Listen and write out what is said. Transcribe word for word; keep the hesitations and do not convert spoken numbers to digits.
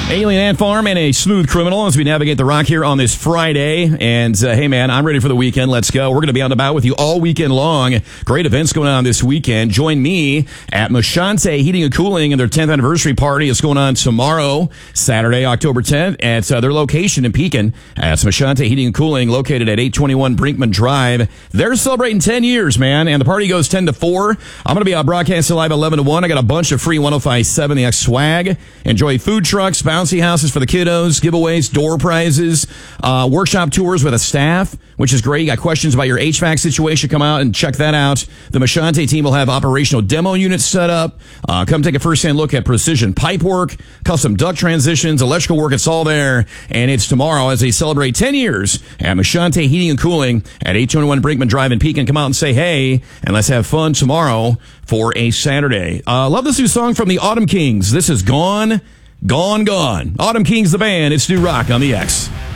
Alien Ant Farm and a Smooth Criminal as we navigate the rock here on this Friday. And uh, hey, man, I'm ready for the weekend. Let's go. We're going to be on the about with you all weekend long. Great events going on this weekend. Join me at Mashante Heating and Cooling and their tenth anniversary party. It's going on tomorrow, Saturday, October tenth, at uh, their location in Pekin. That's Mashante Heating and Cooling, located at eight twenty-one Brinkman Drive. They're celebrating ten years, man, and the party goes ten to four. I'm going to be uh, broadcasting live eleven to one. I got a bunch of free one oh five point seven The X swag. Enjoy food trucks, bouncy houses for the kiddos, giveaways, door prizes, uh, workshop tours with a staff, which is great. You got questions about your H V A C situation, come out and check that out. The Mashante team will have operational demo units set up. Uh, come take a first-hand look at precision pipe work, custom duct transitions, electrical work. It's all there. And it's tomorrow as they celebrate ten years at Mashante Heating and Cooling at eight twenty-one Brinkman Drive in Pekin. Come out and say hey, and let's have fun tomorrow for a Saturday. Uh, love this new song from the Autumn Kings. This is Gone, Gone, Gone. Autumn Kings, the band. It's new rock on the X.